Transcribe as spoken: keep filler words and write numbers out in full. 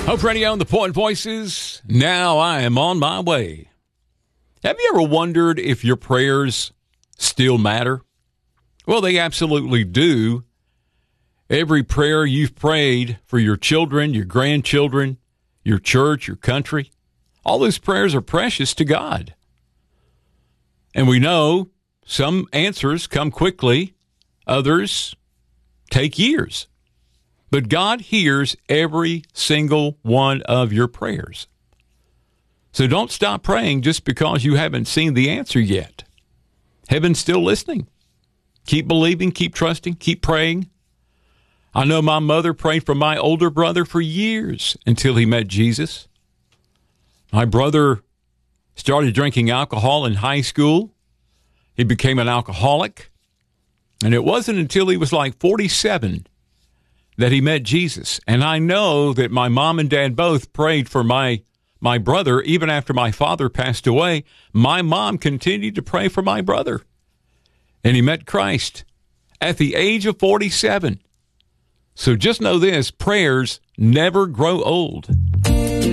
Hope Radio and the Point Voices. Now I am on my way. Have you ever wondered if your prayers still matter? Well, they absolutely do. Every prayer you've prayed for your children, your grandchildren, your church, your country, all those prayers are precious to God. And we know some answers come quickly, others take years. But God hears every single one of your prayers. So don't stop praying just because you haven't seen the answer yet. Heaven's still listening. Keep believing, keep trusting, keep praying. I know my mother prayed for my older brother for years until he met Jesus. My brother started drinking alcohol in high school. He became an alcoholic. And it wasn't until he was like forty-seven that he met Jesus. And I know that my mom and dad both prayed for my, my brother. Even after my father passed away, my mom continued to pray for my brother. And he met Christ at the age of forty-seven. So just know this, prayers never grow old.